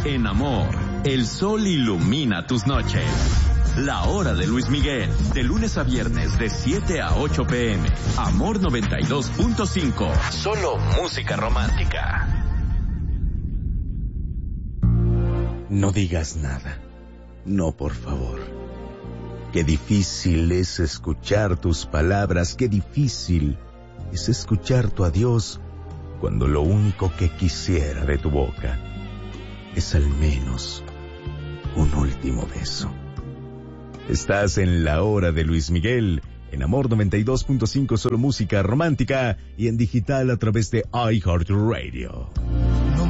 En Amor, el sol ilumina tus noches. La hora de Luis Miguel, de lunes a viernes de 7 a 8 p.m. Amor 92.5. Solo música romántica. No digas nada. No, por favor. Qué difícil es escuchar tus palabras, qué difícil es escuchar tu adiós cuando lo único que quisiera de tu boca es al menos un último beso. Estás en la hora de Luis Miguel, en Amor 92.5, solo música romántica, y en digital a través de iHeartRadio.